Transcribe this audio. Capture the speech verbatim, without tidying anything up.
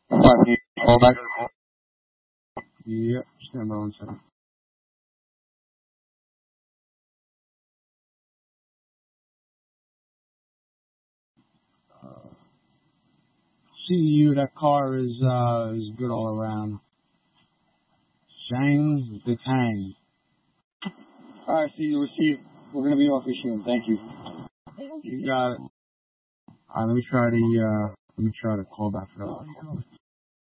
Alright, can you call back? Yep, stand by one second. Uh, C U, that car is uh is good all around. Shang, the Tang. Alright, see you received. We're gonna be off your soon. Thank you. You got it. Alright, let me try the uh let me try to call back for that.